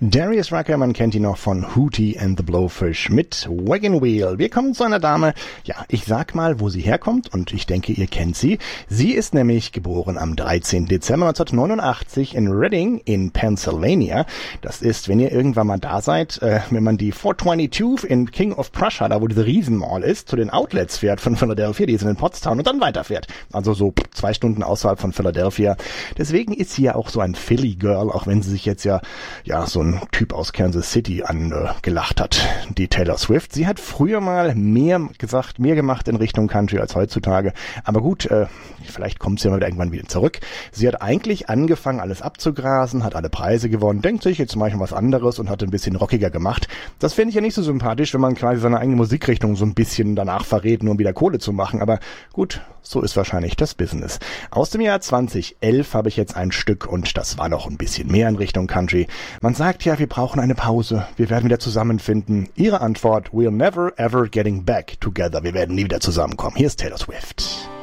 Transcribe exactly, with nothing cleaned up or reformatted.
Darius Rucker, man kennt ihn noch von Hootie and the Blowfish mit Wagon Wheel. Wir kommen zu einer Dame, ja, ich sag mal, wo sie herkommt und ich denke, ihr kennt sie. Sie ist nämlich geboren am dreizehnten Dezember neunzehnhundertneunundachtzig in Reading in Pennsylvania. Das ist, wenn ihr irgendwann mal da seid, äh, wenn man die four twenty-two in King of Prussia, da wo diese Riesenmall ist, zu den Outlets fährt von Philadelphia, die ist in Pottstown und dann weiterfährt. Also so zwei Stunden außerhalb von Philadelphia. Deswegen ist sie ja auch so ein Philly Girl, auch wenn sie sich jetzt ja, ja, so ein Typ aus Kansas City angelacht hat, die Taylor Swift. Sie hat früher mal mehr gesagt, mehr gemacht in Richtung Country als heutzutage. Aber gut, äh, vielleicht kommt sie ja mal wieder irgendwann wieder zurück. Sie hat eigentlich angefangen, alles abzugrasen, hat alle Preise gewonnen, denkt sich, jetzt mache ich mal was anderes und hat ein bisschen rockiger gemacht. Das finde ich ja nicht so sympathisch, wenn man quasi seine eigene Musikrichtung so ein bisschen danach verrät, nur um wieder Kohle zu machen. Aber gut, so ist wahrscheinlich das Business. Aus dem Jahr zweitausendelf habe ich jetzt ein Stück und das war noch ein bisschen mehr in Richtung Country. Man sagt ja, wir brauchen eine Pause. Wir werden wieder zusammenfinden. Ihre Antwort, we're never ever getting back together. Wir werden nie wieder zusammenkommen. Hier ist Taylor Swift.